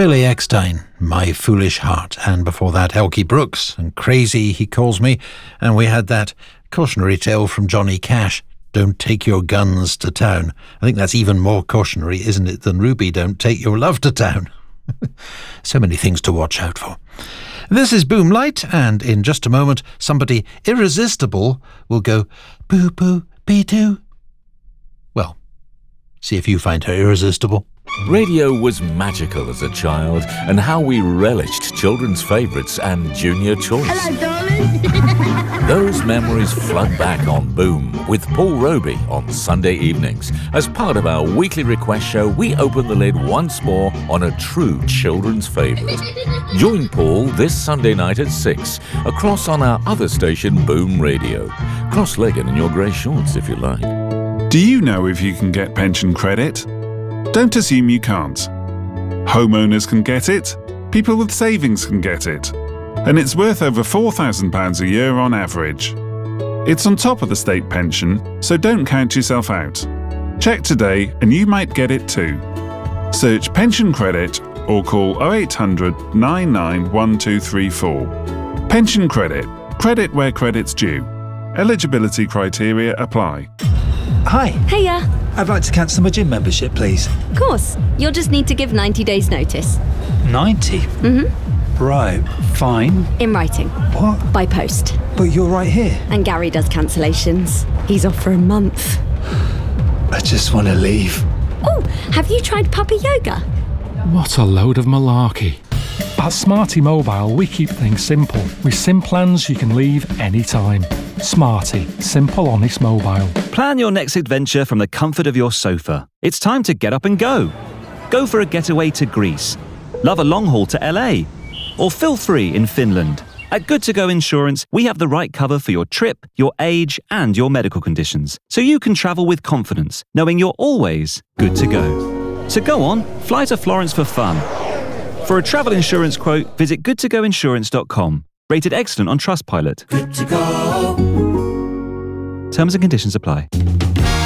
Billy Eckstein, My Foolish Heart, and before that Elkie Brooks and Crazy He Calls Me, and we had that cautionary tale from Johnny Cash, Don't Take Your Guns to Town. I think that's even more cautionary, isn't it, than Ruby, Don't Take Your Love to Town. So many things to watch out for. This is Boomlight, and in just a moment, somebody irresistible will go boo-boo, be-doo. Well, see if you find her irresistible. Radio was magical as a child, and how we relished children's favourites and Junior Choice. Hello, darling. Those memories flood back on Boom with Paul Roby on Sunday evenings. As part of our weekly request show, we open the lid once more on a true children's favourite. Join Paul this Sunday night at 6, across on our other station, Boom Radio. Cross-legged in your grey shorts, if you like. Do you know if you can get pension credit? Don't assume you can't. Homeowners can get it, people with savings can get it, and it's worth over £4,000 a year on average. It's on top of the state pension, so don't count yourself out. Check today and you might get it too. Search pension credit or call 0800 99 1234. Pension credit. Credit where credit's due. Eligibility criteria apply. Hi. Hiya. I'd like to cancel my gym membership, please. Of course. You'll just need to give 90 days notice. 90? Mm-hmm. Right, fine. In writing. What? By post. But you're right here. And Gary does cancellations. He's off for a month. I just want to leave. Oh, have you tried puppy yoga? What a load of malarkey. At Smarty Mobile, we keep things simple. With SIM plans you can leave anytime. Smarty. Simple, honest mobile. Plan your next adventure from the comfort of your sofa. It's time to get up and go. Go for a getaway to Greece. Love a long haul to LA. Or feel free in Finland. At Good To Go Insurance, we have the right cover for your trip, your age, and your medical conditions. So you can travel with confidence, knowing you're always good to go. So go on, fly to Florence for fun. For a travel insurance quote, visit goodtogoinsurance.com. Rated excellent on Trustpilot. Good to go. Terms and conditions apply.